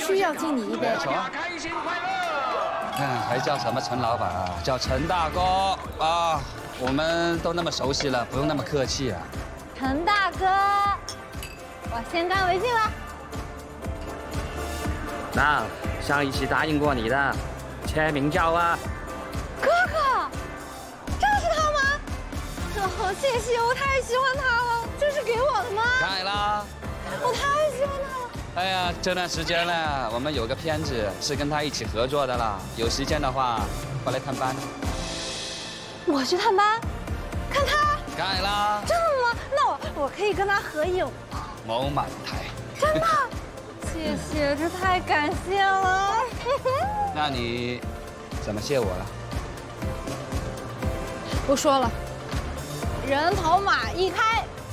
须要敬你一杯。 大家开心快乐。还叫什么陈老板啊？叫陈大哥啊！我们都那么熟悉了，不用那么客气啊。 陈大哥，我先干为敬了。 那上一期答应过你的，签名照啊。 哥哥，这是他吗？哦，谢谢，我太喜欢他了。这是给我的吗？ 当然啦。 我太喜欢他了。 哎呀，这段时间呢，我们有个片子是跟他一起合作的啦。有时间的话，过来探班。 我去探班，看他。 当然啦。 真的吗？那我可以跟他合影吗？ 某满台。 真的？谢谢，这太感谢了。 那你怎么谢我了？ 不说了，人头马一开，